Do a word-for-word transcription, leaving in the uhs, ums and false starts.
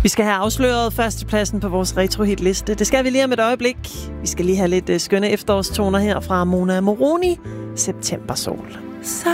Vi skal have afsløret førstepladsen på vores retro-hit-liste. Det skal vi lige om et øjeblik. Vi skal lige have lidt skønne efterårstoner her fra Mona Moroni. Septembersol.